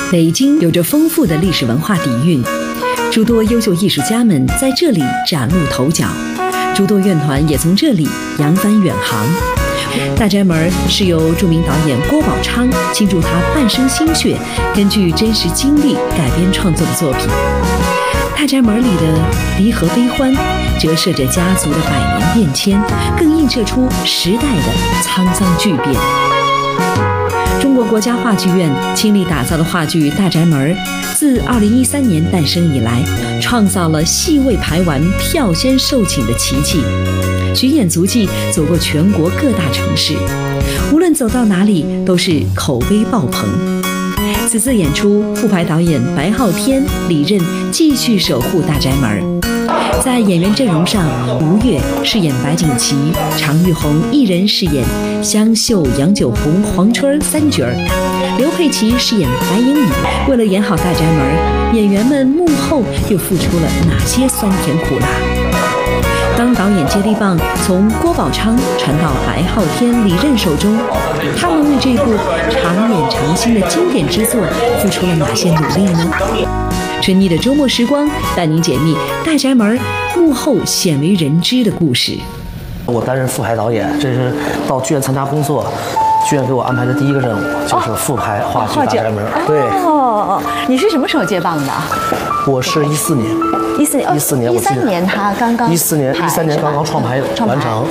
北京有着丰富的历史文化底蕴，诸多优秀艺术家们在这里崭露头角，诸多院团也从这里扬帆远航。大宅门是由著名导演郭宝昌倾注他半生心血，根据真实经历改编创作的作品。大宅门里的离合悲欢，折射着家族的百年变迁，更映射出时代的沧桑巨变。中国国家话剧院倾力打造的话剧《大宅门》，自2013年诞生以来，创造了戏未排完票先售罄的奇迹。巡演足迹走过全国各大城市，无论走到哪里都是口碑爆棚。此次演出，副排导演白昊天、李任继续守护大宅门。在演员阵容上，吴越饰演白景琦，常玉红一人饰演香秀、杨九红、黄春三角儿，刘佩琦饰演白英宇。为了演好大宅门，演员们幕后又付出了哪些酸甜苦辣？当导演接力棒从郭宝昌传到白昊天、李任手中，他们为这部常演常新的经典之作付出了哪些努力呢？春妮的周末时光带您解密大宅门幕后鲜为人知的故事。 我担任副排导演，这是到剧院参加工作，剧院给我安排的第一个任务就是副排话剧《大宅门》。对。 哦，你是什么时候接棒的？ 我是14年。14年，我记得。 13年他刚刚。 13年刚刚创排完成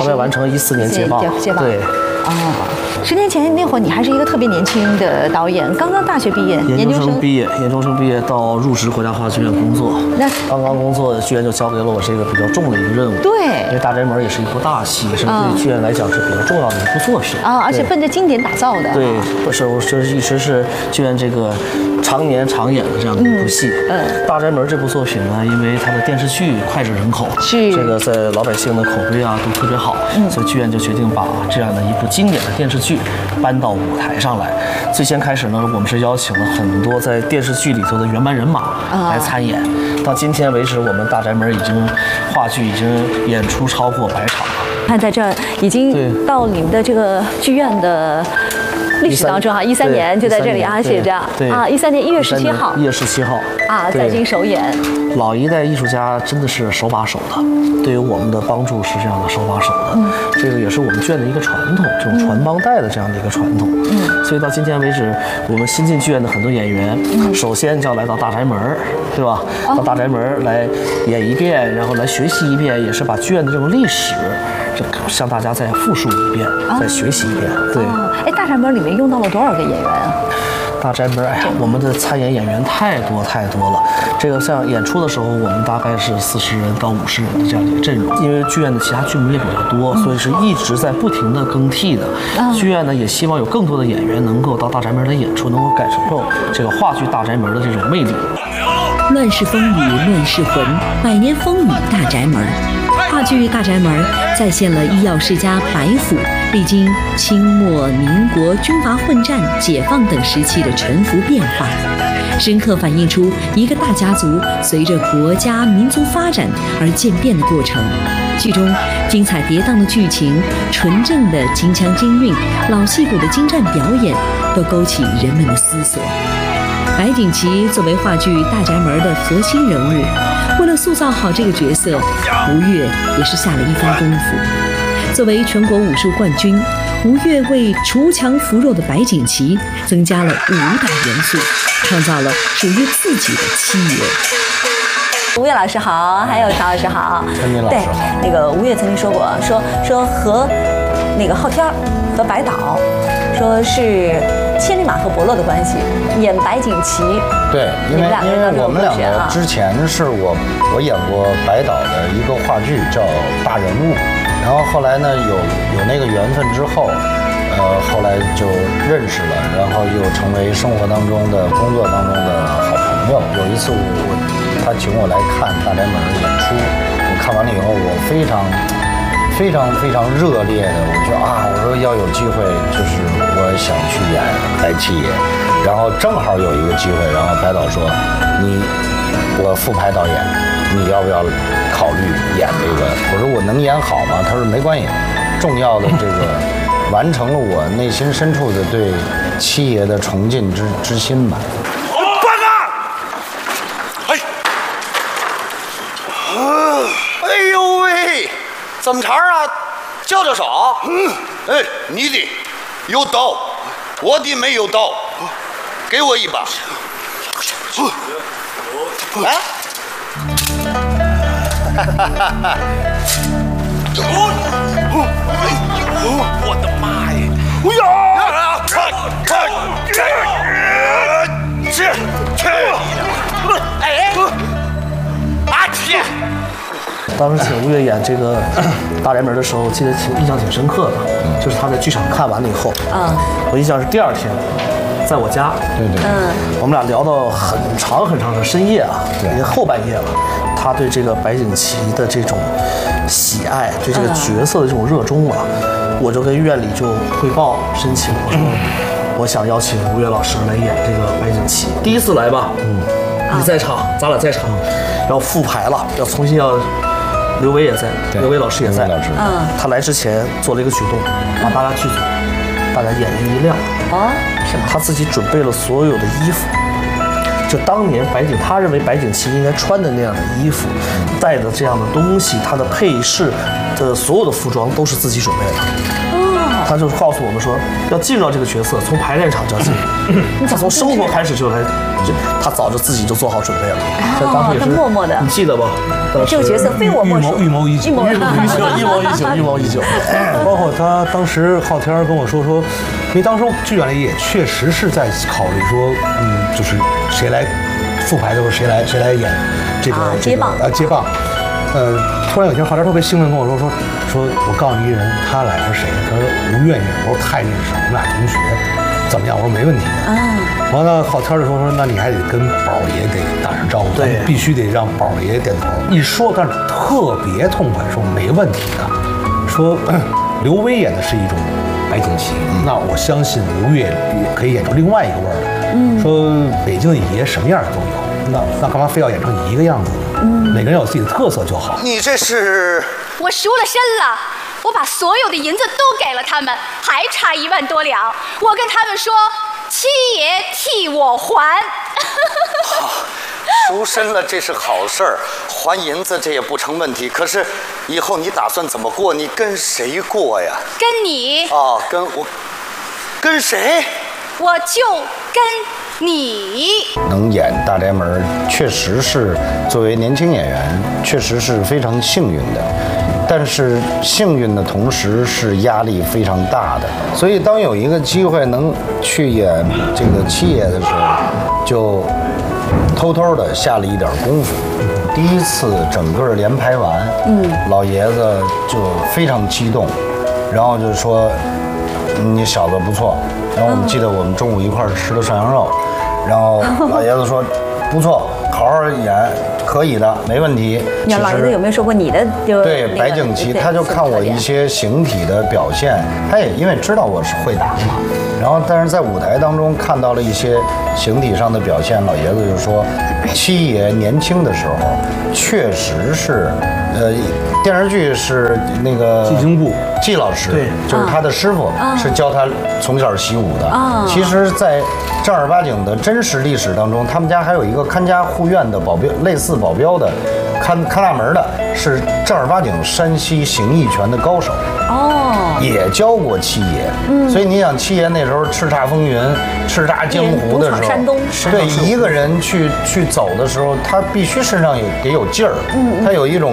，14年接棒。对。 哦，10年前那会儿你还是一个特别年轻的导演，刚刚大学毕业， 研究生毕业到入职国家话剧院工作。那刚刚工作，剧院就交给了我这个比较重的一个任务。 对， 因为《大宅门》也是一部大戏，也是对剧院来讲是比较重要的一部作品啊，而且奔着经典打造的。 对，我一直是剧院这个常年常演的这样的一部戏。《大宅门》这部作品呢，因为它的电视剧脍炙人口， 是这个在老百姓的口碑啊都特别好，所以剧院就决定把这样的一部经典的电视剧搬到舞台上来。最先开始呢，我们是邀请了很多在电视剧里头的原班人马来参演。到今天为止，我们《大宅门》话剧已经演出超过100场了。 看在这儿已经到你们的这个剧院的历史当中哈，13年就在这里啊，写着啊，13年1月17号 ，1月17号啊，在京首演。 老一代艺术家真的是手把手的，对于我们的帮助是这样的手把手的。这个也是我们剧院的一个传统，这种传帮带的这样的一个传统。所以到今天为止，我们新进剧院的很多演员，首先就要来到大宅门，对吧？到大宅门来演一遍，然后来学习一遍，也是把剧院的这种历史，向大家再复述一遍，再学习一遍。对。 哎，大宅门里面用到了多少个演员啊？ 大宅门，哎呀，我们的参演演员太多了。这个像演出的时候，我们大概是40人到50人的这样一个阵容。因为剧院的其他剧目也比较多，所以是一直在不停的更替的。剧院呢也希望有更多的演员能够到大宅门来演出，能够感受这个话剧大宅门的这种魅力。 乱世风雨乱世魂，100年风雨大宅门。话剧《大宅门》再现了医药世家白虎历经清末民国军阀混战、解放等时期的沉浮变化，深刻反映出一个大家族随着国家民族发展而渐变的过程。剧中精彩跌宕的剧情、纯正的京腔京韵、老戏骨的精湛表演，都勾起人们的思索。白景琦作为话剧《大宅门》的核心人物，为了塑造好这个角色，吴越也是下了一番功夫。作为全国武术冠军，吴越为锄强扶弱的白景琦增加了武打元素，创造了属于自己的气味。 吴越老师好，还有曹老师好。 陈明老师好。 对，那个吴越曾经说过，说和那个昊天和白导，说是千里马和伯乐的关系，演白景琦。 对，因为我们两个之前是我演过白导的一个话剧叫《大人物》，然后后来呢有那个缘分之后，后来就认识了，然后又成为生活当中的、工作当中的好朋友。有一次他请我来看《大宅门》的演出，我看完了以后，我非常热烈的，我说要有机会，就是我想去演白七爷，然后正好有一个机会，然后白导说我副排导演，你要不要考虑演这个？我说我能演好吗？他说没关系，重要的这个完成了我内心深处的对七爷的崇敬之心吧。 哎呦喂，怎么茬啊？叫手。哎，你的有刀，我的没有刀，给我一把。来。我的妈呀！哎呀！ 当时请吴越演这个大宅门的时候，记得印象挺深刻的，就是他在剧场看完了以后，我印象是第二天，在我家， 对， 我们俩聊到很长的深夜啊，已经后半夜了。他对这个白景琦的这种喜爱，对这个角色的这种热衷啊，我就跟院里就汇报申请，我说我想邀请吴越老师来演这个白景琦，第一次来吧，你在场，咱俩在场，要复排了，要重新要。刘维也在，刘维老师也在。他来之前做了一个举动，把大家剧组，大家眼睛一亮。什么？他自己准备了所有的衣服，就当年他认为白景琦应该穿的那样的衣服，带的这样的东西，他的配饰的所有的服装都是自己准备的。他就告诉我们说，要进入到这个角色，从排练场就要进入。他从生活开始他早就自己就做好准备了。当时也是他默默的， 你记得吧？ 这个角色非我莫属， 预谋已久。 包括他当时昊天跟我说，因为当时剧院里也确实是在考虑说，就是谁来复排的时候谁来演这个接棒。 突然有一天昊天特别兴奋跟我说我告诉你一人，他来是谁？他说吴越演。我说太认识了，我们俩同学，怎么样？我说没问题。完了，昊天就说那你还得跟宝爷得打声招呼， 对， 必须得让宝爷点头。一说，但是特别痛快，说没问题的。说刘威演的是一种白景琦，那我相信吴越可以演出另外一个味儿来。说北京的爷什么样都有，那干嘛非要演成一个样子呢？每个人有自己的特色就好。 你这是？ 我赎了身了，我把所有的银子都给了他们，还差1万多两。我跟他们说，七爷替我还。 赎身了，这是好事儿，还银子这也不成问题。可是以后你打算怎么过？你跟谁过呀？ 跟你。 跟谁？ 我就跟你。 能演大宅门，确实是作为年轻演员，确实是非常幸运的。但是幸运的同时是压力非常大的，所以当有一个机会能去演这个七爷的时候，就偷偷的下了一点功夫。第一次整个连排完，老爷子就非常激动，然后就说你小子不错。然后我们记得我们中午一块儿吃了涮羊肉，然后老爷子说不错，好好演。可以的，没问题。 你老爷子有没有说过你的？ 对，白景琦他就看我一些形体的表现，他也因为知道我是会打嘛，然后但是在舞台当中看到了一些形体上的表现，老爷子就说，七爷年轻的时候确实是，电视剧是那个季京部季老师， 对， 就是他的师傅，是教他从小习武的。其实，在正儿八经的真实历史当中，他们家还有一个看家护院的保镖，类似保镖的，看大门的，是正儿八经山西形意拳的高手。也教过七爷。所以你想，七爷那时候叱咤风云、叱咤江湖的时候， 山东， 对一个人去走的时候，他必须身上得有劲儿，他有一种